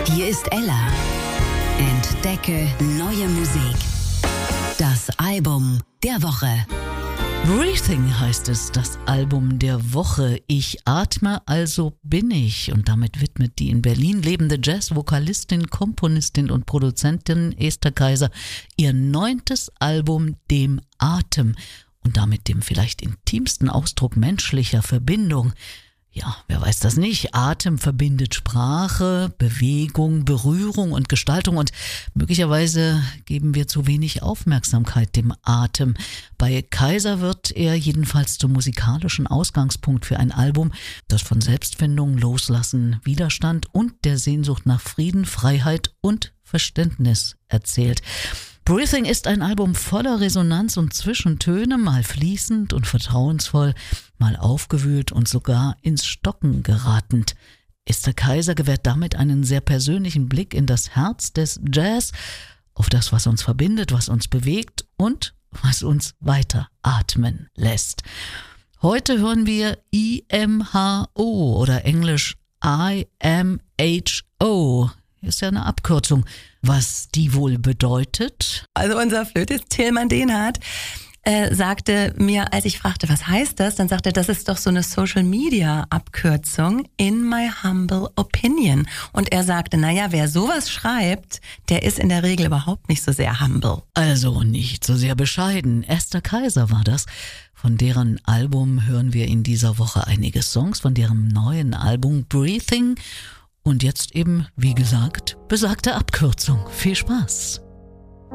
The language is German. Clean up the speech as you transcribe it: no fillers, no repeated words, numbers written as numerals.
Hier ist Ella. Entdecke neue Musik. Das Album der Woche. Breathing heißt es, das Album der Woche. Ich atme, also bin ich. Und damit widmet die in Berlin lebende Jazz-Vokalistin, Komponistin und Produzentin Esther Kaiser ihr 9. Album dem Atem und damit dem vielleicht intimsten Ausdruck menschlicher Verbindung. Ja, wer weiß das nicht? Atem verbindet Sprache, Bewegung, Berührung und Gestaltung und möglicherweise geben wir zu wenig Aufmerksamkeit dem Atem. Bei Kaiser wird er jedenfalls zum musikalischen Ausgangspunkt für ein Album, das von Selbstfindung, Loslassen, Widerstand und der Sehnsucht nach Frieden, Freiheit und Verständnis erzählt. Breathing ist ein Album voller Resonanz und Zwischentöne, mal fließend und vertrauensvoll, mal aufgewühlt und sogar ins Stocken geratend. Esther Kaiser gewährt damit einen sehr persönlichen Blick in das Herz des Jazz, auf das, was uns verbindet, was uns bewegt und was uns weiter atmen lässt. Heute hören wir IMHO oder Englisch IMHO. Ist ja eine Abkürzung. Was die wohl bedeutet? Also unser Flötist Tilman Dehnhardt sagte mir, als ich fragte, was heißt das, dann sagte er, das ist doch so eine Social-Media-Abkürzung, in my humble opinion. Und er sagte, naja, wer sowas schreibt, der ist in der Regel überhaupt nicht so sehr humble. Also nicht so sehr bescheiden. Esther Kaiser war das. Von deren Album hören wir in dieser Woche einige Songs, von deren neuen Album Breathing. Und jetzt eben, wie gesagt, besagte Abkürzung. Viel Spaß!